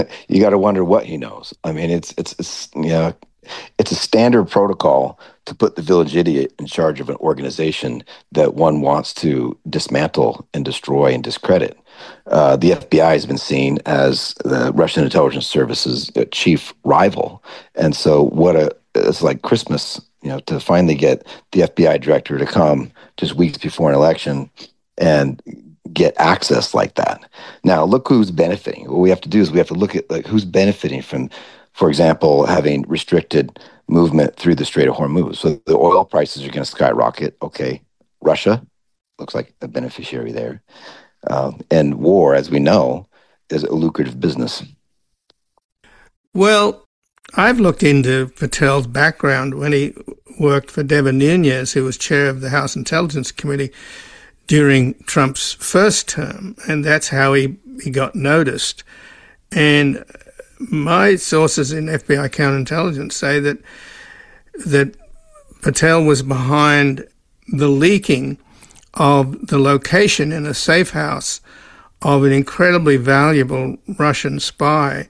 You got to wonder what he knows. I mean, it's it's a standard protocol to put the village idiot in charge of an organization that one wants to dismantle and destroy and discredit. The FBI has been seen as the Russian intelligence service's chief rival, and so it's like Christmas, to finally get the FBI director to come just weeks before an election and get access like that. Now, look who's benefiting. What we have to do is we have to look at like who's benefiting from, for example, having restricted movement through the Strait of Hormuz. So the oil prices are going to skyrocket. Okay, Russia looks like a beneficiary there. And war, as we know, is a lucrative business. Well, I've looked into Patel's background when he worked for Devin Nunes, who was chair of the House Intelligence Committee during Trump's first term, and that's how he got noticed. And my sources in FBI counterintelligence say that Patel was behind the leaking of the location in a safe house of an incredibly valuable Russian spy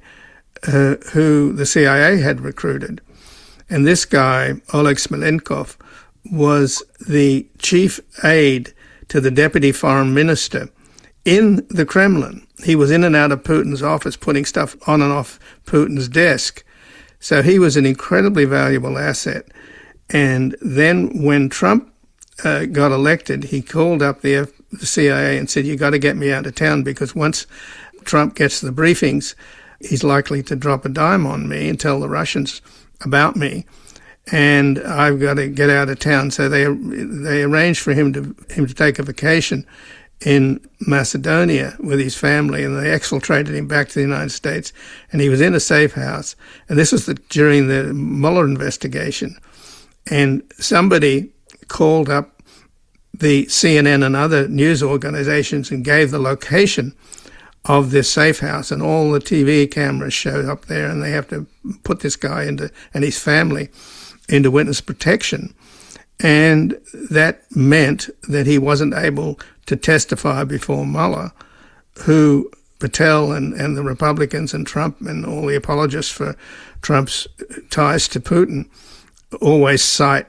who the CIA had recruited. And this guy, Oleg Smolenkov, was the chief aide to the deputy foreign minister in the Kremlin. He was in and out of Putin's office, putting stuff on and off Putin's desk. So he was an incredibly valuable asset. And then when Trump got elected, he called up the CIA and said, "You got to get me out of town, because once Trump gets the briefings, he's likely to drop a dime on me and tell the Russians about me, and I've got to get out of town." So they arranged for him to take a vacation in Macedonia with his family, and they exfiltrated him back to the United States, and he was in a safe house. And this was during the Mueller investigation, and somebody called up the CNN and other news organizations and gave the location of this safe house, and all the TV cameras showed up there, and they have to put this guy and his family into witness protection. And that meant that he wasn't able to testify before Mueller, who Patel and the Republicans and Trump and all the apologists for Trump's ties to Putin always cite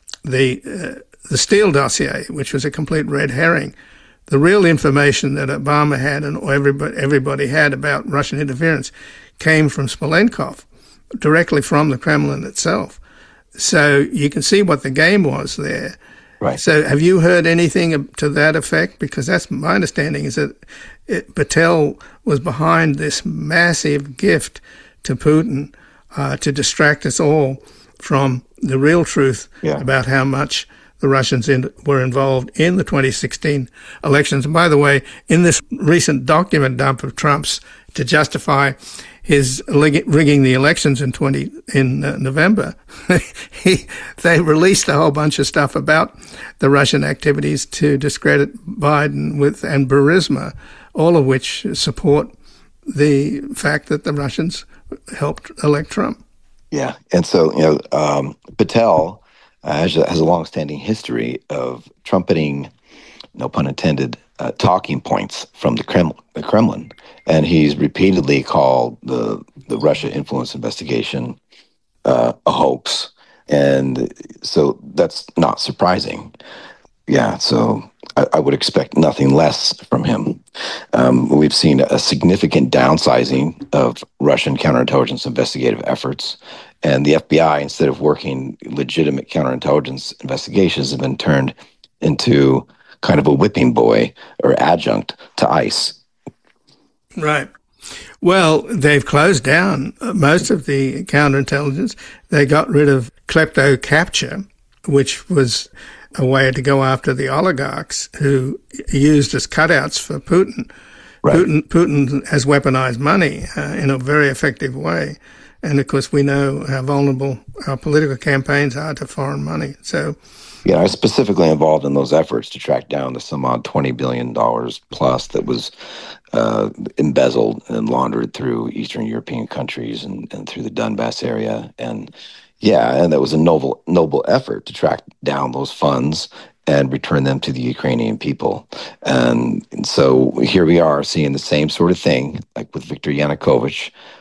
the Steele dossier, which was a complete red herring. The real information that Obama had and everybody had about Russian interference came from Smolenkov, directly from the Kremlin itself. So you can see what the game was there. Right. So have you heard anything to that effect? Because that's my understanding, is that Patel was behind this massive gift to Putin to distract us all from the real truth about how much the Russians were involved in the 2016 elections. And by the way, in this recent document dump of Trump's to justify his rigging the elections in November, they released a whole bunch of stuff about the Russian activities to discredit Biden and Burisma, all of which support the fact that the Russians helped elect Trump. Yeah, and so Patel has a long-standing history of trumpeting, no pun intended, talking points from the Kremlin, and he's repeatedly called the Russia influence investigation a hoax, and so that's not surprising. Yeah, so I would expect nothing less from him. We've seen a significant downsizing of Russian counterintelligence investigative efforts, and the FBI, instead of working legitimate counterintelligence investigations, have been turned into kind of a whipping boy or adjunct to ICE. Right. Well, they've closed down most of the counterintelligence. They got rid of klepto capture, which was a way to go after the oligarchs who used as cutouts for Putin. Right. Putin has weaponized money in a very effective way. And of course, we know how vulnerable our political campaigns are to foreign money. So, yeah, I was specifically involved in those efforts to track down the some odd $20 billion plus that was embezzled and laundered through Eastern European countries and through the Donbass area. And yeah, and that was a noble effort to track down those funds and return them to the Ukrainian people. And so here we are seeing the same sort of thing, like with Viktor Yanukovych,